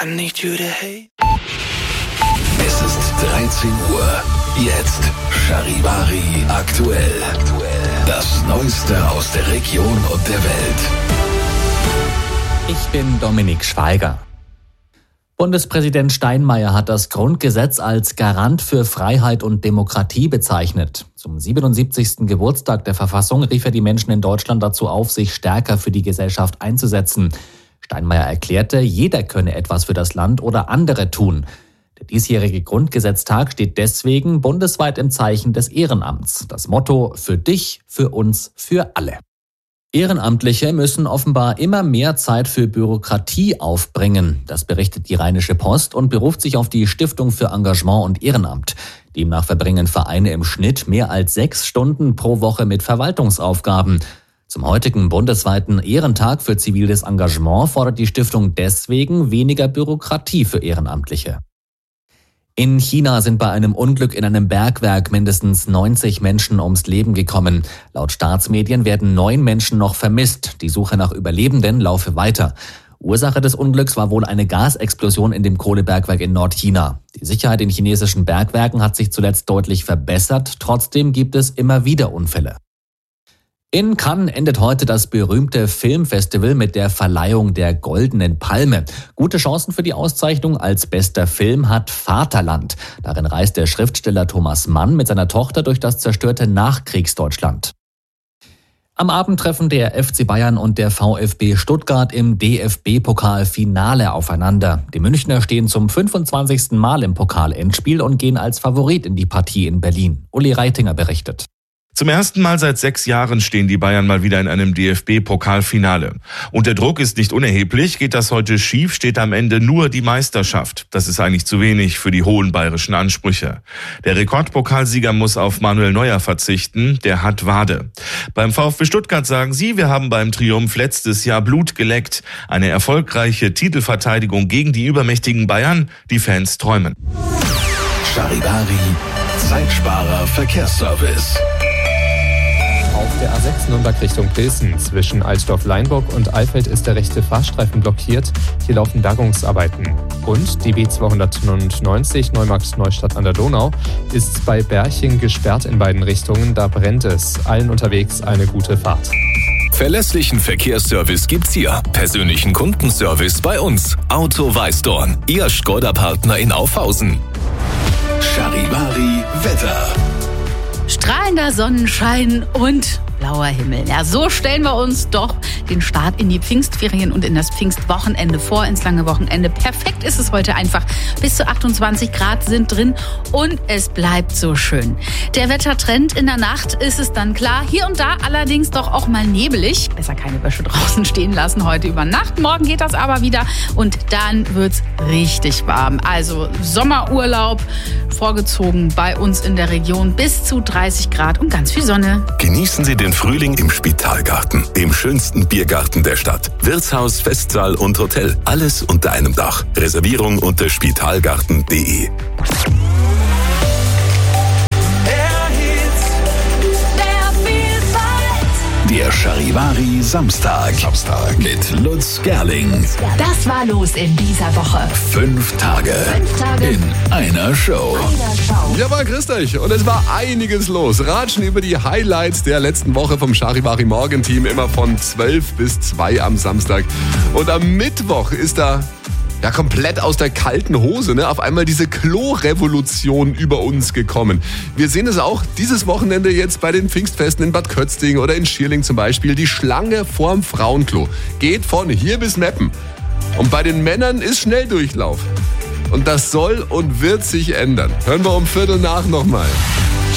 I need you to hate. Es ist 13 Uhr. Jetzt Charivari aktuell. Das Neueste aus der Region und der Welt. Ich bin Dominik Schweiger. Bundespräsident Steinmeier hat das Grundgesetz als Garant für Freiheit und Demokratie bezeichnet. Zum 77. Geburtstag der Verfassung rief er die Menschen in Deutschland dazu auf, sich stärker für die Gesellschaft einzusetzen. Steinmeier erklärte, jeder könne etwas für das Land oder andere tun. Der diesjährige Grundgesetztag steht deswegen bundesweit im Zeichen des Ehrenamts. Das Motto: für dich, für uns, für alle. Ehrenamtliche müssen offenbar immer mehr Zeit für Bürokratie aufbringen. Das berichtet die Rheinische Post und beruft sich auf die Stiftung für Engagement und Ehrenamt. Demnach verbringen Vereine im Schnitt mehr als 6 Stunden pro Woche mit Verwaltungsaufgaben. Zum heutigen bundesweiten Ehrentag für ziviles Engagement fordert die Stiftung deswegen weniger Bürokratie für Ehrenamtliche. In China sind bei einem Unglück in einem Bergwerk mindestens 90 Menschen ums Leben gekommen. Laut Staatsmedien werden 9 Menschen noch vermisst. Die Suche nach Überlebenden laufe weiter. Ursache des Unglücks war wohl eine Gasexplosion in dem Kohlebergwerk in Nordchina. Die Sicherheit in chinesischen Bergwerken hat sich zuletzt deutlich verbessert. Trotzdem gibt es immer wieder Unfälle. In Cannes endet heute das berühmte Filmfestival mit der Verleihung der Goldenen Palme. Gute Chancen für die Auszeichnung als bester Film hat Vaterland. Darin reist der Schriftsteller Thomas Mann mit seiner Tochter durch das zerstörte Nachkriegsdeutschland. Am Abend treffen der FC Bayern und der VfB Stuttgart im DFB-Pokal-Finale aufeinander. Die Münchner stehen zum 25. Mal im Pokal-Endspiel und gehen als Favorit in die Partie in Berlin. Uli Reitinger berichtet. Zum ersten Mal seit 6 Jahren stehen die Bayern mal wieder in einem DFB-Pokalfinale. Und der Druck ist nicht unerheblich. Geht das heute schief, steht am Ende nur die Meisterschaft. Das ist eigentlich zu wenig für die hohen bayerischen Ansprüche. Der Rekordpokalsieger muss auf Manuel Neuer verzichten. Der hat Wade. Beim VfB Stuttgart sagen sie, wir haben beim Triumph letztes Jahr Blut geleckt. Eine erfolgreiche Titelverteidigung gegen die übermächtigen Bayern. Die Fans träumen. Charivari, Zeitsparer Verkehrsservice. Auf der A6 Nürnberg Richtung Pilsen zwischen Altdorf-Leinburg und Alfeld ist der rechte Fahrstreifen blockiert. Hier laufen Bergungsarbeiten. Und die B299 Neumarkt-Neustadt an der Donau ist bei Berching gesperrt in beiden Richtungen. Da brennt es. Allen unterwegs eine gute Fahrt. Verlässlichen Verkehrsservice gibt's hier. Persönlichen Kundenservice bei uns. Auto Weißdorn, Ihr Škoda-Partner in Aufhausen. Charivari Wetter. Strahlender Sonnenschein und blauer Himmel. Ja, so stellen wir uns doch den Start in die Pfingstferien und in das Pfingstwochenende vor, ins lange Wochenende. Perfekt ist es heute einfach. Bis zu 28 Grad sind drin und es bleibt so schön. Der Wettertrend: in der Nacht ist es dann klar. Hier und da allerdings doch auch mal nebelig. Besser keine Wäsche draußen stehen lassen heute über Nacht. Morgen geht das aber wieder und dann wird's richtig warm. Also Sommerurlaub vorgezogen bei uns in der Region. Bis zu 30 Grad und ganz viel Sonne. Genießen Sie den Frühling im Spitalgarten, dem schönsten Biergarten der Stadt. Wirtshaus, Festsaal und Hotel. Alles unter einem Dach. Reservierung unter spitalgarten.de. Der Charivari Samstag mit Lutz Gerling. Das war los in dieser Woche. 5 Tage in einer Show. Jawohl, grüßt euch. Und es war einiges los. Ratschen über die Highlights der letzten Woche vom Charivari Morgenteam. Immer von 12 bis 2 am Samstag. Und am Mittwoch ist da komplett aus der kalten Hose, auf einmal diese Klo-Revolution über uns gekommen. Wir sehen es auch dieses Wochenende jetzt bei den Pfingstfesten in Bad Kötzting oder in Schierling zum Beispiel. Die Schlange vorm Frauenklo geht von hier bis Meppen. Und bei den Männern ist Schnelldurchlauf. Und das soll und wird sich ändern. Hören wir um 7:15 nochmal.